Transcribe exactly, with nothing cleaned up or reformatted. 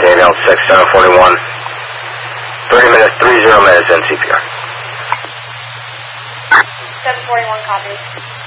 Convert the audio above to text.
Dave L six, seven forty-one. thirty minutes, thirty minutes in C P R. seven forty-one, copy.